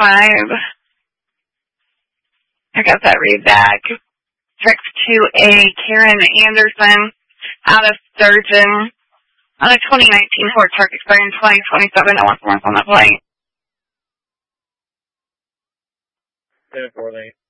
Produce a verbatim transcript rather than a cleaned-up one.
five. I got that read back. Tricks to a Karen Anderson out of Sturgeon on a twenty nineteen Ford Truck Experience twenty twenty-seven. I want someone on the plate. ten four lane.